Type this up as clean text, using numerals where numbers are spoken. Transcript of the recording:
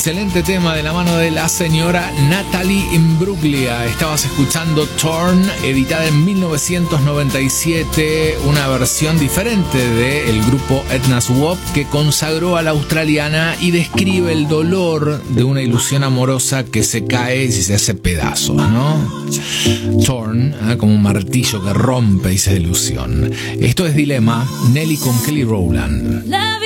excelente tema de la mano de la señora Natalie Imbruglia. Estabas escuchando Torn, editada en 1997, una versión diferente del grupo Edna Swap que consagró a la australiana y describe el dolor de una ilusión amorosa que se cae y se hace pedazos, ¿no? Torn, como un martillo que rompe y se ilusión. Esto es Dilema, Nelly con Kelly Rowland.